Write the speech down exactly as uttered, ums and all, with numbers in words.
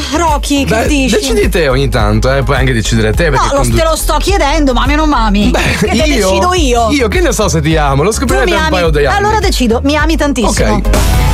Rocky, che Beh, dici? decidi te ogni tanto, eh, puoi anche decidere te. No, perché lo, condu- te lo sto chiedendo, mami o non mami? Beh, che te io, decido io. Io che ne so se ti amo, lo Tu scoprirete mi tra un ami. paio di anni. Allora decido, mi ami tantissimo. Ok.